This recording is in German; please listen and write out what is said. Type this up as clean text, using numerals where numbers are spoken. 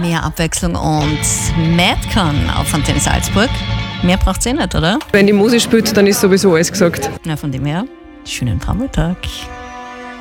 mehr Abwechslung und Madcon auf Antenne Salzburg. Mehr braucht es eh nicht, oder? Wenn die Musik spielt, dann ist sowieso alles gesagt. Na, von dem her, schönen Vormittag.